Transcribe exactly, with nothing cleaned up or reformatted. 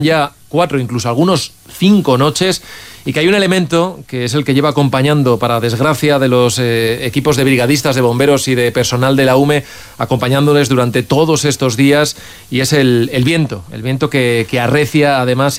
ya cuatro, incluso algunos cinco noches, y que hay un elemento que es el que lleva acompañando, para desgracia de los eh, equipos de brigadistas, de bomberos y de personal de la U M E, acompañándoles durante todos estos días, y es el, el viento, el viento que, que arrecia además